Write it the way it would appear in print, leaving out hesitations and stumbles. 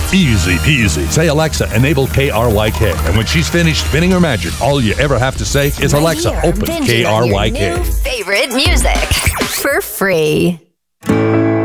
Easy peasy. Say, Alexa, enable KRYK. And when she's finished spinning her magic, all you ever have to say is, Alexa, open KRYK. New favorite music for free.